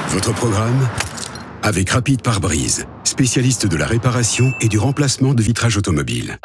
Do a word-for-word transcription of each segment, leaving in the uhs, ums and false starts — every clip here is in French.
Votre programme avec Rapide Pare-Brise, spécialiste de la réparation et du remplacement de vitrages automobiles.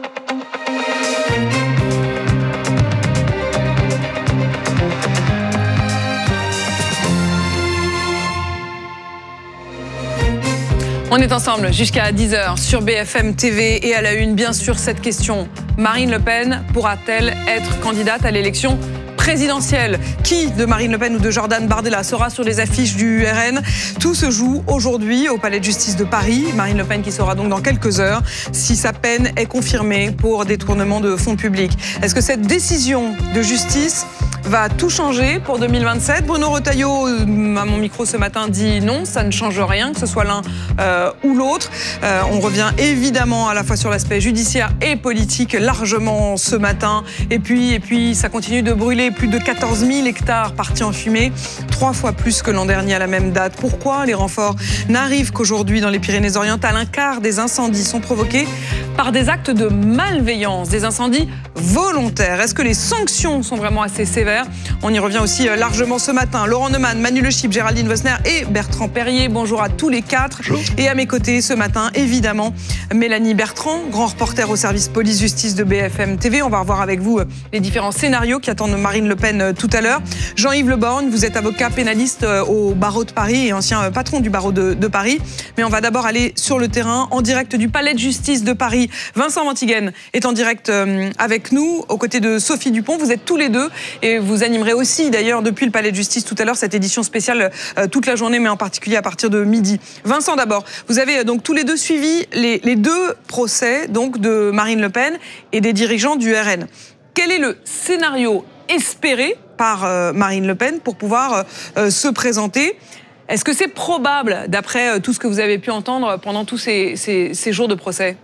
On est ensemble jusqu'à dix heures sur B F M T V et à la une, bien sûr, cette question. Marine Le Pen pourra-t-elle être candidate à l'élection présidentielle? Qui de Marine Le Pen ou de Jordan Bardella sera sur les affiches du R N? Tout se joue aujourd'hui au Palais de Justice de Paris. Marine Le Pen qui saura donc dans quelques heures si sa peine est confirmée pour détournement de fonds publics. Est-ce que cette décision de justice va tout changer pour deux mille vingt-sept? Bruno Retailleau, à mon micro ce matin, dit non, ça ne change rien, que ce soit l'un euh, ou l'autre. Euh, on revient évidemment à la fois sur l'aspect judiciaire et politique largement ce matin. Et puis, et puis ça continue de brûler. Plus de quatorze mille hectares partis en fumée, trois fois plus que l'an dernier à la même date. Pourquoi les renforts n'arrivent qu'aujourd'hui dans les Pyrénées-Orientales? Un quart des incendies sont provoqués par des actes de malveillance, des incendies volontaires. Est-ce que les sanctions sont vraiment assez sévères? On y revient aussi largement ce matin. Laurent Neumann, Manu Le Chip, Géraldine Wessner et Bertrand Perrier. Bonjour à tous les quatre. Bonjour. Et à mes côtés ce matin, évidemment, Mélanie Bertrand, grand reporter au service police-justice de B F M T V. On va revoir avec vous les différents scénarios qui attendent Marine Le Pen tout à l'heure. Jean-Yves Le Borgne, vous êtes avocat pénaliste au barreau de Paris et ancien patron du barreau de, de Paris. Mais on va d'abord aller sur le terrain, en direct du Palais de Justice de Paris. Vincent Ventiguen est en direct avec nous, aux côtés de Sophie Dupont. Vous êtes tous les deux et vous animerez aussi d'ailleurs depuis le Palais de Justice tout à l'heure cette édition spéciale euh, toute la journée, mais en particulier à partir de midi. Vincent d'abord, vous avez donc tous les deux suivi les, les deux procès donc de Marine Le Pen et des dirigeants du R N. Quel est le scénario espéré par euh, Marine Le Pen pour pouvoir euh, se présenter? Est-ce que c'est probable, d'après euh, tout ce que vous avez pu entendre pendant tous ces, ces, ces jours de procès?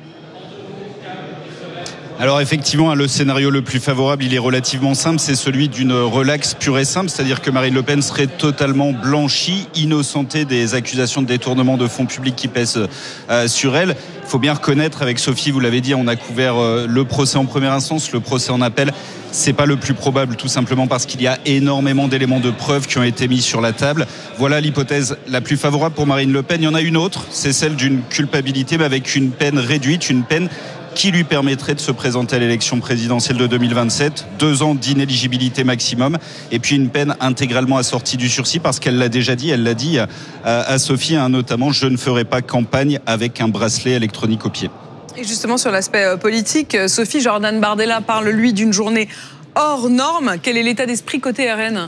Alors effectivement, le scénario le plus favorable, il est relativement simple, c'est celui d'une relaxe pure et simple, c'est-à-dire que Marine Le Pen serait totalement blanchie, innocentée des accusations de détournement de fonds publics qui pèsent euh, sur elle. Il faut bien reconnaître, avec Sophie, vous l'avez dit, on a couvert euh, le procès en première instance, le procès en appel. C'est pas le plus probable, tout simplement parce qu'il y a énormément d'éléments de preuve qui ont été mis sur la table. Voilà l'hypothèse la plus favorable pour Marine Le Pen. Il y en a une autre, c'est celle d'une culpabilité, mais avec une peine réduite, une peine qui lui permettrait de se présenter à l'élection présidentielle de deux mille vingt-sept, deux ans d'inéligibilité maximum, et puis une peine intégralement assortie du sursis, parce qu'elle l'a déjà dit, elle l'a dit à, à Sophie, hein, notamment, je ne ferai pas campagne avec un bracelet électronique au pied. Et justement sur l'aspect politique, Sophie, Jordan Bardella parle lui d'une journée hors norme. Quel est l'état d'esprit côté R N ?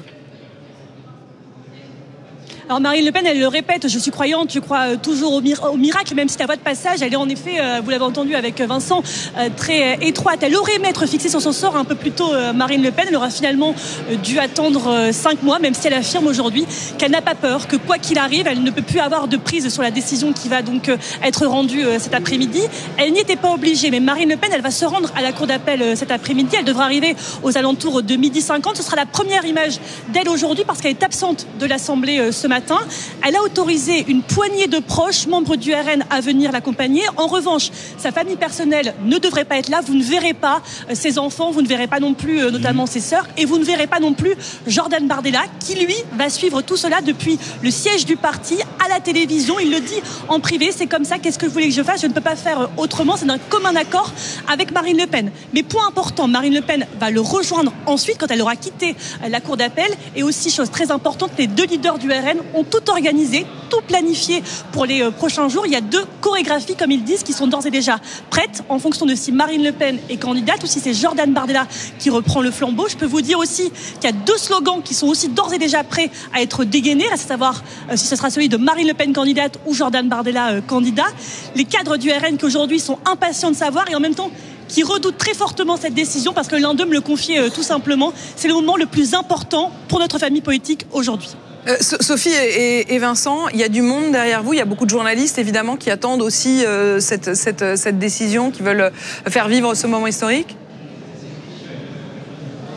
Alors Marine Le Pen, elle le répète, je suis croyante, je crois toujours au, mir- au miracle, même si à votre passage, elle est en effet, euh, vous l'avez entendu avec Vincent, euh, très euh, étroite. Elle aurait aimé être fixée sur son sort un peu plus tôt, euh, Marine Le Pen. Elle aura finalement euh, dû attendre euh, cinq mois, même si elle affirme aujourd'hui qu'elle n'a pas peur, que quoi qu'il arrive, elle ne peut plus avoir de prise sur la décision qui va donc euh, être rendue euh, cet après-midi. Elle n'y était pas obligée, mais Marine Le Pen, elle va se rendre à la cour d'appel euh, cet après-midi. Elle devra arriver aux alentours de midi cinquante. Ce sera la première image d'elle aujourd'hui parce qu'elle est absente de l'Assemblée euh, ce matin. Elle a autorisé une poignée de proches, membres du R N, à venir l'accompagner. En revanche, sa famille personnelle ne devrait pas être là. Vous ne verrez pas ses enfants, vous ne verrez pas non plus euh, notamment ses sœurs, et vous ne verrez pas non plus Jordan Bardella, qui lui va suivre tout cela depuis le siège du parti à la télévision. Il le dit en privé, c'est comme ça, qu'est-ce que vous voulez que je fasse? Je ne peux pas faire autrement, c'est un commun accord avec Marine Le Pen. Mais point important, Marine Le Pen va le rejoindre ensuite quand elle aura quitté la cour d'appel. Et aussi, chose très importante, les deux leaders du R N ont tout organisé, tout planifié pour les prochains jours. Il y a deux chorégraphies, comme ils disent, qui sont d'ores et déjà prêtes en fonction de si Marine Le Pen est candidate ou si c'est Jordan Bardella qui reprend le flambeau. Je peux vous dire aussi qu'il y a deux slogans qui sont aussi d'ores et déjà prêts à être dégainés, à savoir euh, si ce sera celui de Marine Le Pen candidate ou Jordan Bardella euh, candidat. Les cadres du R N qui aujourd'hui sont impatients de savoir et en même temps qui redoutent très fortement cette décision parce que l'un d'eux me le confiait euh, tout simplement. C'est le moment le plus important pour notre famille politique aujourd'hui. Euh, Sophie et, et Vincent, il y a du monde derrière vous, il y a beaucoup de journalistes évidemment qui attendent aussi euh, cette, cette, cette décision, qui veulent faire vivre ce moment historique.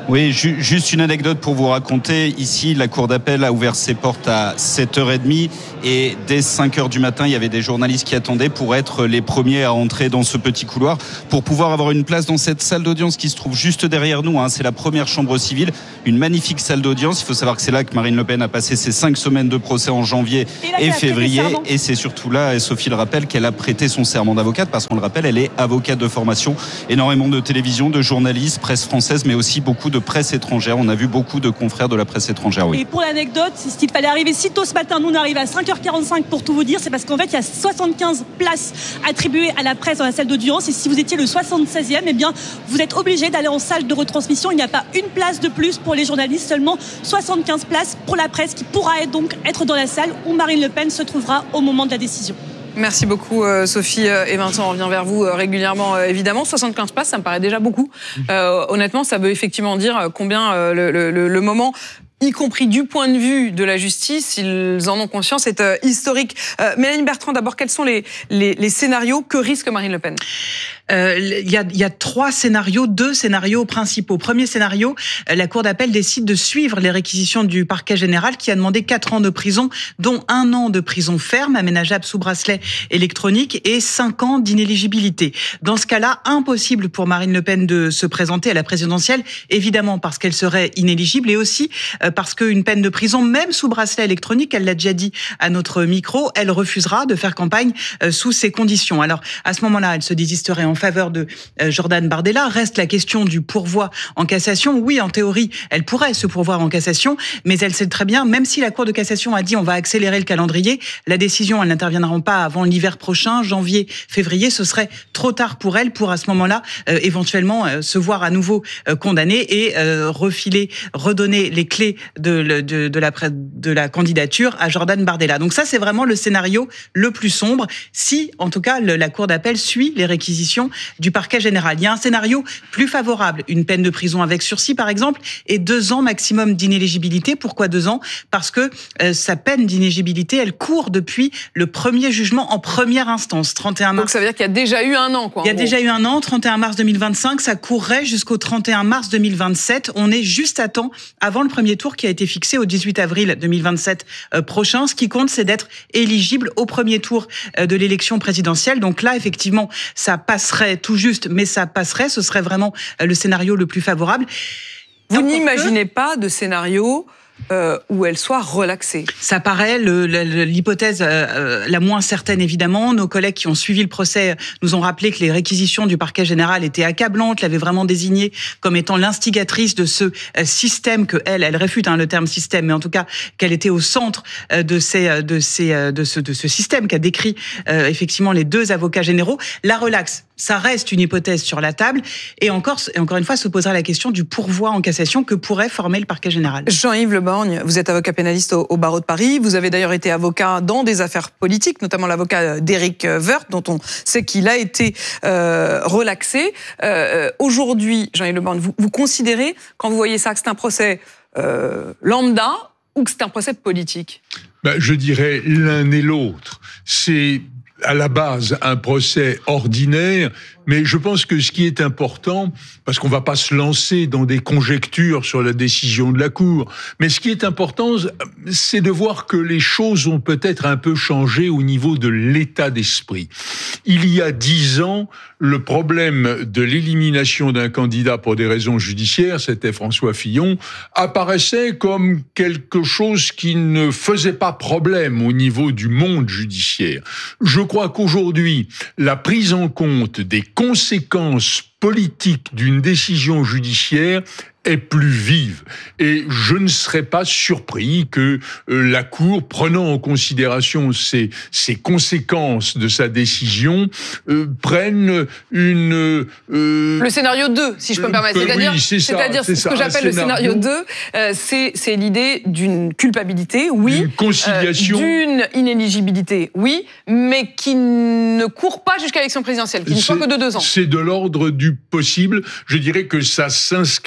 Oui, ju- juste une anecdote pour vous raconter. Ici, la Cour d'appel a ouvert ses portes à sept heures trente et dès cinq heures du matin, il y avait des journalistes qui attendaient pour être les premiers à entrer dans ce petit couloir, pour pouvoir avoir une place dans cette salle d'audience qui se trouve juste derrière nous. Hein. C'est la première chambre civile, une magnifique salle d'audience. Il faut savoir que c'est là que Marine Le Pen a passé ses cinq semaines de procès en janvier et, et février. Et c'est surtout là, et Sophie le rappelle, qu'elle a prêté son serment d'avocate, parce qu'on le rappelle, elle est avocate de formation. Énormément de télévision, de journalistes, presse française, mais aussi beaucoup de presse étrangère. On a vu beaucoup de confrères de la presse étrangère, oui. Et pour l'anecdote, s'il fallait arriver si tôt ce matin, nous on arrive à cinq heures quarante-cinq pour tout vous dire, c'est parce qu'en fait il y a soixante-quinze places attribuées à la presse dans la salle d'audience, et si vous étiez le soixante-seizième, eh bien vous êtes obligé d'aller en salle de retransmission. Il n'y a pas une place de plus pour les journalistes, seulement soixante-quinze places pour la presse qui pourra donc être dans la salle où Marine Le Pen se trouvera au moment de la décision. Merci beaucoup Sophie et Vincent, on revient vers vous régulièrement évidemment. soixante-quinze places, ça me paraît déjà beaucoup. Euh, honnêtement, ça veut effectivement dire combien euh, le, le, le moment, y compris du point de vue de la justice, ils en ont conscience, c'est euh, historique. Euh, Mélanie Bertrand, d'abord, quels sont les, les, les scénarios que risque Marine Le Pen ? Il euh, y, a, y a trois scénarios, deux scénarios principaux. Premier scénario, la Cour d'appel décide de suivre les réquisitions du parquet général qui a demandé quatre ans de prison, dont un an de prison ferme, aménageable sous bracelet électronique, et cinq ans d'inéligibilité. Dans ce cas-là, impossible pour Marine Le Pen de se présenter à la présidentielle, évidemment parce qu'elle serait inéligible, et aussi parce qu'une peine de prison, même sous bracelet électronique, elle l'a déjà dit à notre micro, elle refusera de faire campagne sous ces conditions. Alors, à ce moment-là, elle se désisterait en faveur de Jordan Bardella. Reste la question du pourvoi en cassation. Oui, en théorie, elle pourrait se pourvoir en cassation, mais elle sait très bien, même si la Cour de cassation a dit on va accélérer le calendrier, la décision, elle n'interviendra pas avant l'hiver prochain, janvier, février, ce serait trop tard pour elle pour à ce moment-là euh, éventuellement euh, se voir à nouveau euh, condamnée et euh, refiler, redonner les clés de, de, de, la, de la candidature à Jordan Bardella. Donc ça, c'est vraiment le scénario le plus sombre, si en tout cas le, la Cour d'appel suit les réquisitions du parquet général. Il y a un scénario plus favorable, une peine de prison avec sursis par exemple, et deux ans maximum d'inéligibilité. Pourquoi deux ans ? Parce que euh, sa peine d'inéligibilité, elle court depuis le premier jugement en première instance, trente et un mars. Donc ça veut dire qu'il y a déjà eu un an, quoi. Il y a déjà eu un an, trente et un mars deux mille vingt-cinq, ça courrait jusqu'au trente et un mars deux mille vingt-sept. On est juste à temps avant le premier tour qui a été fixé au dix-huit avril deux mille vingt-sept euh, prochain. Ce qui compte, c'est d'être éligible au premier tour euh, de l'élection présidentielle. Donc là, effectivement, ça passerait tout juste, mais ça passerait. Ce serait vraiment euh, le scénario le plus favorable. Vous n'imaginez que... pas de scénario Euh, où elle soit relaxée. Ça paraît le, le, l'hypothèse euh, la moins certaine, évidemment. Nos collègues qui ont suivi le procès nous ont rappelé que les réquisitions du parquet général étaient accablantes, l'avaient vraiment désignée comme étant l'instigatrice de ce euh, système que elle, elle réfute hein, le terme système, mais en tout cas qu'elle était au centre euh, de, ces, de, ces, euh, de, ce, de ce système qu'a décrit euh, effectivement les deux avocats généraux. La relaxe, ça reste une hypothèse sur la table, et encore, et encore une fois se posera la question du pourvoi en cassation que pourrait former le parquet général. Jean-Yves Le Borgne, vous êtes avocat pénaliste au, au barreau de Paris. Vous avez d'ailleurs été avocat dans des affaires politiques, notamment l'avocat d'Éric Woerth, dont on sait qu'il a été euh, relaxé. Euh, aujourd'hui, Jean-Yves Le Borgne, vous, vous considérez, quand vous voyez ça, que c'est un procès euh, lambda ou que c'est un procès politique ? Ben, je dirais l'un et l'autre. C'est à la base un procès ordinaire, mais je pense que ce qui est important, parce qu'on va pas se lancer dans des conjectures sur la décision de la Cour, mais ce qui est important, c'est de voir que les choses ont peut-être un peu changé au niveau de l'état d'esprit. Il y a dix ans, le problème de l'élimination d'un candidat pour des raisons judiciaires, c'était François Fillon, apparaissait comme quelque chose qui ne faisait pas problème au niveau du monde judiciaire. Je crois qu'aujourd'hui, la prise en compte des conséquences politiques d'une décision judiciaire est plus vive. Et je ne serais pas surpris que euh, la Cour, prenant en considération ces, ces conséquences de sa décision, euh, prenne une... Euh, le scénario deux, si je peux me permettre. Euh, c'est-à-dire, oui, c'est ça, c'est-à-dire c'est ce ça, que j'appelle le scénario deux, euh, c'est, c'est l'idée d'une culpabilité, oui. D'une conciliation. Euh, d'une inéligibilité, oui, mais qui ne court pas jusqu'à l'élection présidentielle, qui ne soit que de deux ans. C'est de l'ordre du possible. Je dirais que ça s'inscrirait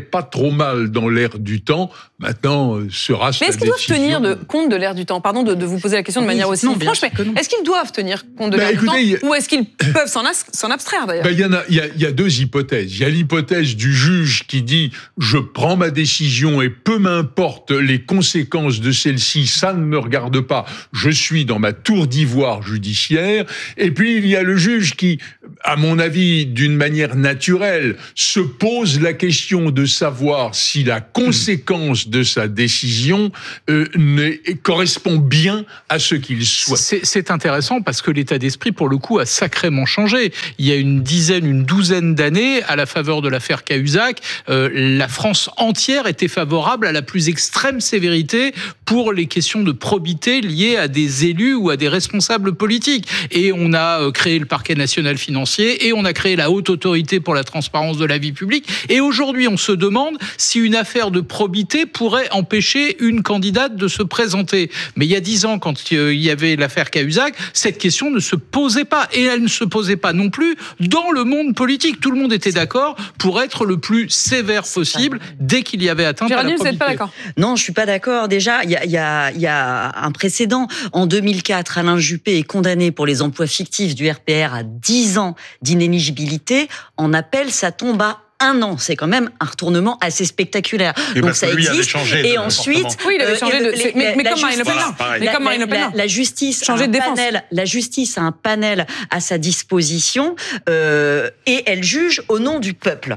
pas trop mal dans l'air du temps. Maintenant, sera mais est-ce qu'ils doivent tenir de, compte de l'air du temps? Pardon de, de vous poser la question de manière aussi non, franche, mais est-ce qu'ils doivent tenir compte de ben, l'air écoutez, du temps a... ou est-ce qu'ils peuvent s'en, as, s'en abstraire d'ailleurs? Ben, il y en a, il y a, il y a deux hypothèses. Il y a l'hypothèse du juge qui dit « je prends ma décision et peu m'importe les conséquences de celle-ci, ça ne me regarde pas, je suis dans ma tour d'ivoire judiciaire ». Et puis il y a le juge qui, à mon avis, d'une manière naturelle, se pose la question de savoir si la conséquence de sa décision euh, ne, correspond bien à ce qu'il souhaite. C'est, c'est intéressant parce que l'état d'esprit, pour le coup, a sacrément changé. Il y a une dizaine, une douzaine d'années, à la faveur de l'affaire Cahuzac, euh, la France entière était favorable à la plus extrême sévérité pour les questions de probité liées à des élus ou à des responsables politiques. Et on a créé le parquet national financier et on a créé la haute autorité pour la transparence de la vie publique. Et aujourd'hui, on se demande si une affaire de probité pourrait empêcher une candidate de se présenter. Mais il y a dix ans, quand il y avait l'affaire Cahuzac, cette question ne se posait pas. Et elle ne se posait pas non plus dans le monde politique. Tout le monde était d'accord pour être le plus sévère possible dès qu'il y avait atteinte Géraldine, à la probité. vous n'êtes pas d'accord? Non, je suis pas d'accord. Déjà, il y a, y, a, y a un précédent. En deux mille quatre, Alain Juppé est condamné pour les emplois fictifs du R P R à dix ans d'inéligibilité. En appel, ça tombe à un an, c'est quand même un retournement assez spectaculaire. Et donc parce ça que lui existe. avait changé et ensuite, oui, il avait changé de. euh, les, mais, mais la comme Marine Le Pen, justice, mais comme Marine Le Pen, la, la justice, changer a un de défense. panel, la justice a un panel à sa disposition euh, et elle juge au nom du peuple.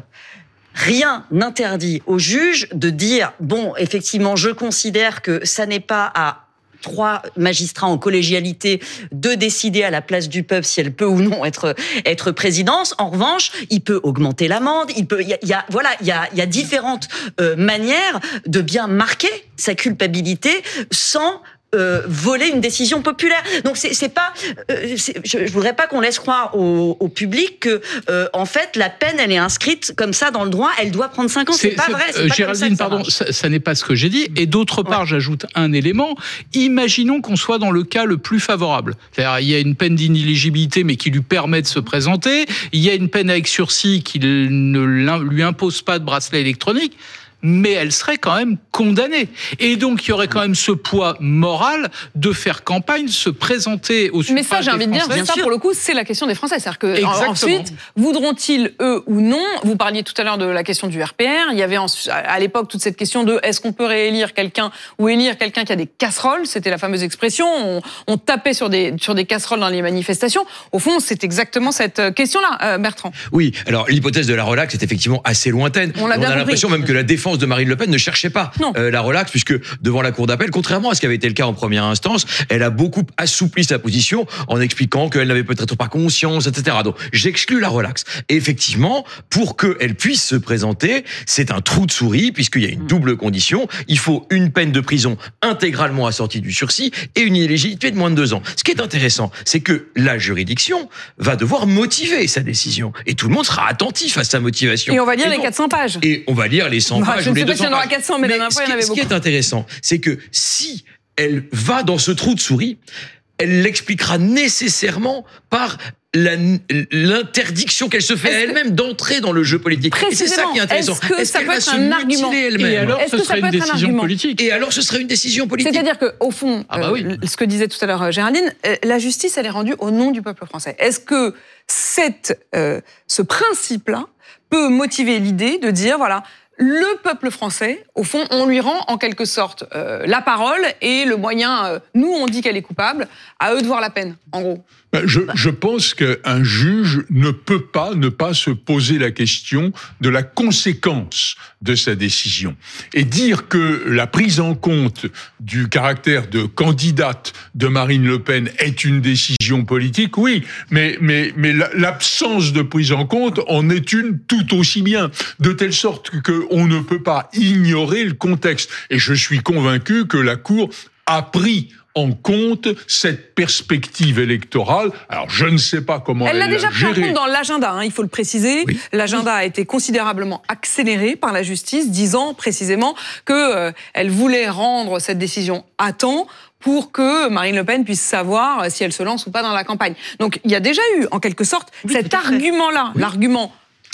Rien n'interdit au juge de dire bon, effectivement, je considère que ça n'est pas à trois magistrats en collégialité de décider à la place du peuple si elle peut ou non être être présidente. En revanche, il peut augmenter l'amende. Il peut, il y a, il y a voilà, il y a, il y a différentes euh, manières de bien marquer sa culpabilité sans Euh, voler une décision populaire. Donc c'est, c'est pas, euh, c'est, je, je voudrais pas qu'on laisse croire au, au public que euh, en fait la peine elle est inscrite comme ça dans le droit, elle doit prendre cinq ans. C'est, c'est pas vrai. C'est euh, pas Géraldine, comme ça que ça pardon, ça, ça n'est pas ce que j'ai dit. Et d'autre part, ouais. j'ajoute un élément. Imaginons qu'on soit dans le cas le plus favorable. C'est-à-dire, il y a une peine d'inéligibilité, mais qui lui permet de se présenter. Il y a une peine avec sursis qui ne lui impose pas de bracelet électronique. Mais elle serait quand même condamnée. Et donc, il y aurait quand même ce poids moral de faire campagne, se présenter au suffrage. Mais ça, j'ai envie de dire, ça, pour le coup, c'est la question des Français. C'est-à-dire que, Exactement. ensuite, voudront-ils, eux ou non, vous parliez tout à l'heure de la question du R P R, il y avait à l'époque toute cette question de est-ce qu'on peut réélire quelqu'un ou élire quelqu'un qui a des casseroles, c'était la fameuse expression, on, on tapait sur des, sur des casseroles dans les manifestations. Au fond, c'est exactement cette question-là, euh, Bertrand. Oui, alors l'hypothèse de la relaxe est effectivement assez lointaine. On, l'a on bien a compris. l'impression même que la défense de Marine Le Pen ne cherchait pas euh, la relaxe, puisque devant la cour d'appel, contrairement à ce qui avait été le cas en première instance, elle a beaucoup assoupli sa position en expliquant qu'elle n'avait peut-être pas conscience, et cetera. Donc j'exclus la relaxe. Et effectivement, pour qu'elle puisse se présenter, c'est un trou de souris, puisqu'il y a une double condition. Il faut une peine de prison intégralement assortie du sursis et une inéligibilité de moins de deux ans. Ce qui est intéressant, c'est que la juridiction va devoir motiver sa décision. Et tout le monde sera attentif à sa motivation. Et on va lire et les donc, quatre cents pages. Et on va lire les cent bah, pages ou les deux cents pages. Je ne sais pas s'il y en aura quatre cents, mais, mais la dernière fois, il y en avait ce beaucoup. Ce qui est intéressant, c'est que si elle va dans ce trou de souris, elle l'expliquera nécessairement par la, l'interdiction qu'elle se fait à elle-même d'entrer dans le jeu politique. Et c'est ça qui est intéressant. Est-ce que Est-ce ça qu'elle peut va être se un argument elle-même? Et alors, Est-ce ce que ça serait peut une être un décision argument politique. Et alors, ce serait une décision politique. C'est-à-dire qu'au fond, ah bah oui. euh, ce que disait tout à l'heure Géraldine, euh, la justice, elle est rendue au nom du peuple français. Est-ce que cette, euh, ce principe-là peut motiver l'idée de dire, voilà, le peuple français, au fond, on lui rend en quelque sorte euh, la parole et le moyen, euh, nous on dit qu'elle est coupable, à eux de voir la peine, en gros. Je, je pense qu'un juge ne peut pas ne pas se poser la question de la conséquence de sa décision. Et dire que la prise en compte du caractère de candidate de Marine Le Pen est une décision politique, oui, mais, mais, mais l'absence de prise en compte en est une tout aussi bien, de telle sorte qu'on ne peut pas ignorer le contexte. Et je suis convaincu que la Cour a pris en compte cette perspective électorale. Alors, je ne sais pas comment elle, elle l'a déjà pris en compte dans l'agenda, hein, il faut le préciser. Oui. L'agenda oui. a été considérablement accéléré par la justice, disant précisément qu'elle euh, voulait rendre cette décision à temps pour que Marine Le Pen puisse savoir si elle se lance ou pas dans la campagne. Donc, il y a déjà eu, en quelque sorte, oui, cet argument-là, oui. l'argument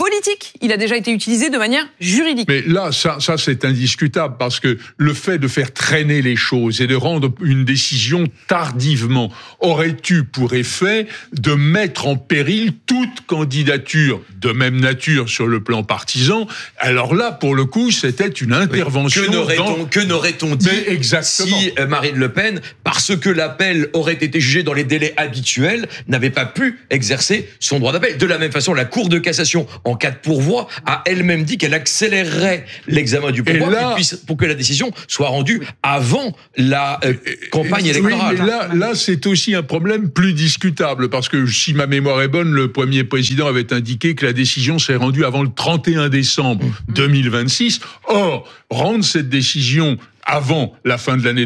politique. Il a déjà été utilisé de manière juridique. Mais là, ça, ça c'est indiscutable parce que le fait de faire traîner les choses et de rendre une décision tardivement aurait eu pour effet de mettre en péril toute candidature de même nature sur le plan partisan. Alors là, pour le coup, c'était une intervention. Oui. Que n'aurait-on, dans... que n'aurait-on dit exactement. si Marine Le Pen, parce que l'appel aurait été jugé dans les délais habituels, n'avait pas pu exercer son droit d'appel. De la même façon, la Cour de cassation, en cas de pourvoi, a elle-même dit qu'elle accélérerait l'examen du pourvoi là, pour que la décision soit rendue avant la euh, campagne électorale. Oui, mais là, là, c'est aussi un problème plus discutable, parce que si ma mémoire est bonne, le premier président avait indiqué que la décision serait rendue avant le trente et un décembre deux mille vingt-six. Or, rendre cette décision avant la fin de l'année